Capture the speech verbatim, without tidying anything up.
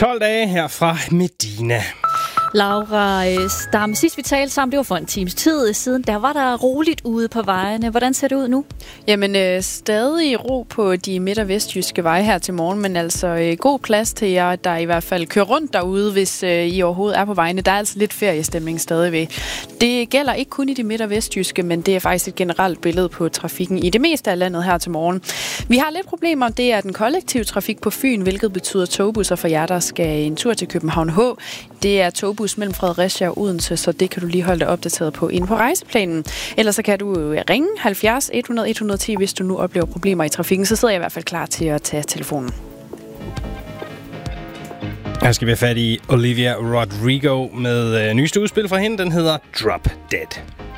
tolv dage her fra Medina. Laura Stam, sidst vi talte sammen, det var for en times tid siden, der var der roligt ude på vejene. Hvordan ser det ud nu? Jamen, øh, stadig ro på de midt- og vestjyske veje her til morgen, men altså øh, god plads til jer, der i hvert fald kører rundt derude, hvis øh, I overhovedet er på vejene. Der er altså lidt feriestemning stadigvæk. Det gælder ikke kun i de midt- og vestjyske, men det er faktisk et generelt billede på trafikken i det meste af landet her til morgen. Vi har lidt problemer, det er den kollektive trafik på Fyn, hvilket betyder togbusser for jer, der skal en tur til København H. Det er togbus mellem Fredericia og Odense, så det kan du lige holde dig opdateret på inde på rejseplanen. Ellers så kan du ringe halvfjerds et hundrede et hundrede og ti, hvis du nu oplever problemer i trafikken. Så sidder jeg i hvert fald klar til at tage telefonen. Her skal vi have fat i Olivia Rodrigo med øh, nyeste udspil fra hende. Den hedder Drop Dead.